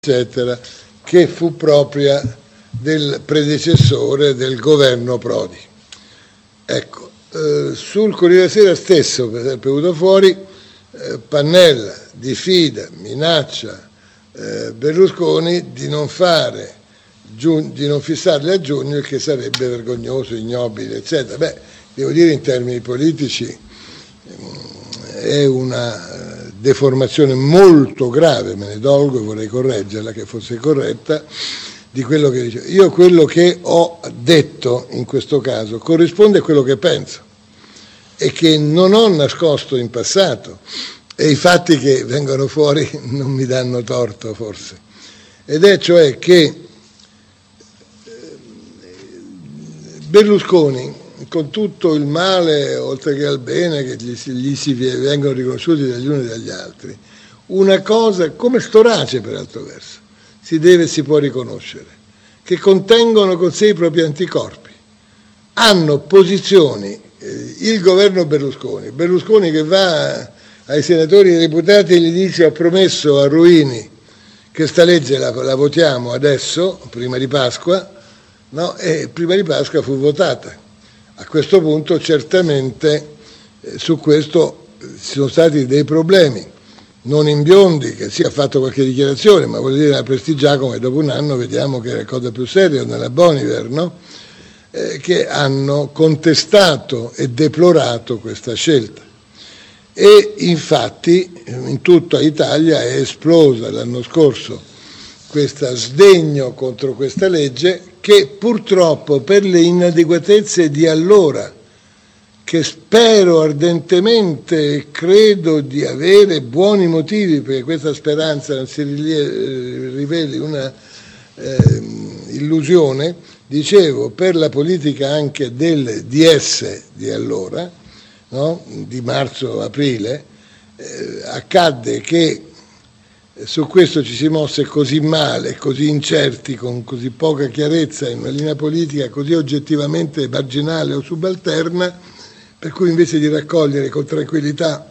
eccetera, che fu propria del predecessore del governo Prodi. Ecco, sul Corriere della Sera stesso, per esempio, è venuto fuori Pannella diffida, minaccia Berlusconi di non fissarli a giugno, il che sarebbe vergognoso, ignobile, eccetera. Beh, devo dire, in termini politici è una deformazione molto grave, me ne dolgo e vorrei correggerla, che fosse corretta, di quello che dice. Io quello che ho detto in questo caso corrisponde a quello che penso e che non ho nascosto in passato, e i fatti che vengono fuori non mi danno torto forse, ed è cioè che Berlusconi, con tutto il male oltre che al bene che gli si vengono riconosciuti dagli uni e dagli altri, una cosa, come Storace per altro verso, si deve e si può riconoscere, che contengono con sé i propri anticorpi, hanno posizioni, il governo Berlusconi che va ai senatori e ai deputati e gli dice: ho promesso a Ruini che sta legge la votiamo adesso, prima di Pasqua, no? E prima di Pasqua fu votata. A questo punto certamente su questo ci sono stati dei problemi, non in Biondi, che sì ha fatto qualche dichiarazione, ma voglio dire, la Prestigiacomo, e dopo un anno vediamo che è la cosa più seria, nella Boniver, no? Che hanno contestato e deplorato questa scelta. E infatti in tutta Italia è esplosa l'anno scorso questo sdegno contro questa legge, che purtroppo per le inadeguatezze di allora, che spero ardentemente e credo di avere buoni motivi perché questa speranza non si riveli una illusione, dicevo, per la politica anche del DS di allora, no? Di marzo-aprile, accadde che su questo ci si mosse così male, così incerti, con così poca chiarezza, in una linea politica così oggettivamente marginale o subalterna, per cui invece di raccogliere con tranquillità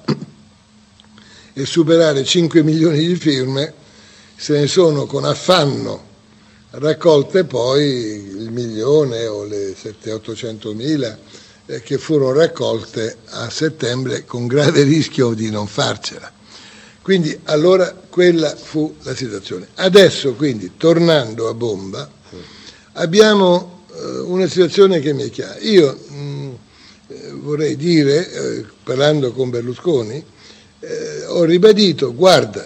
e superare 5 milioni di firme, se ne sono con affanno raccolte poi il milione o le 700-800 mila che furono raccolte a settembre, con grave rischio di non farcela. Quindi allora quella fu la situazione. Adesso quindi, tornando a bomba, abbiamo una situazione che mi è chiara. Io vorrei dire, parlando con Berlusconi, ho ribadito: guarda,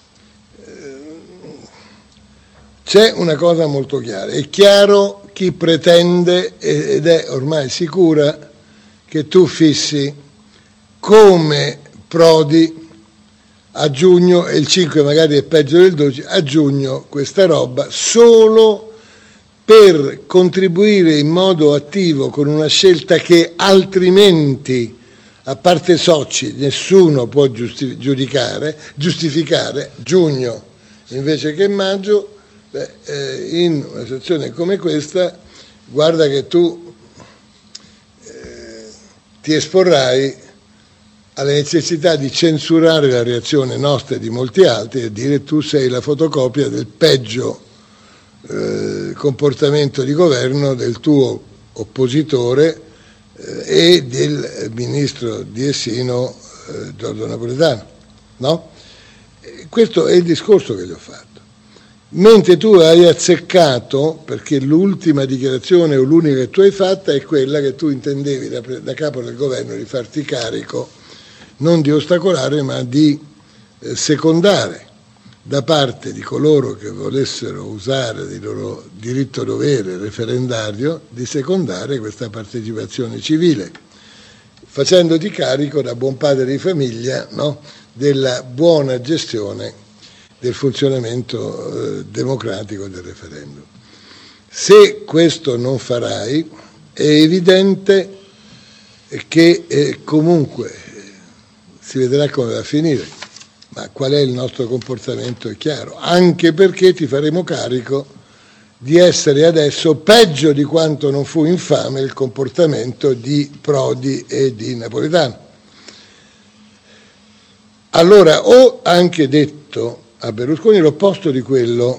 c'è una cosa molto chiara, è chiaro chi pretende, ed è ormai sicura, che tu fissi come Prodi a giugno, e il 5 magari è peggio del 12, a giugno questa roba, solo per contribuire in modo attivo con una scelta che altrimenti, a parte Socci, nessuno può giustificare, giugno invece che maggio. In una situazione come questa, guarda che tu ti esporrai alla necessità di censurare la reazione nostra e di molti altri e dire: tu sei la fotocopia del peggio comportamento di governo del tuo oppositore e del ministro di Essino Giorgio Napolitano, no? Questo è il discorso che gli ho fatto. Mentre tu hai azzeccato, perché l'ultima dichiarazione o l'unica che tu hai fatta è quella che tu intendevi da capo del governo di farti carico, non di ostacolare ma di secondare da parte di coloro che volessero usare il loro diritto-dovere referendario, di secondare questa partecipazione civile, facendoti carico da buon padre di famiglia, no? Della buona gestione del funzionamento democratico del referendum. Se questo non farai, è evidente che comunque si vedrà come va a finire, ma qual è il nostro comportamento è chiaro, anche perché ti faremo carico di essere adesso peggio di quanto non fu infame il comportamento di Prodi e di Napolitano. Allora, ho anche detto a Berlusconi l'opposto di quello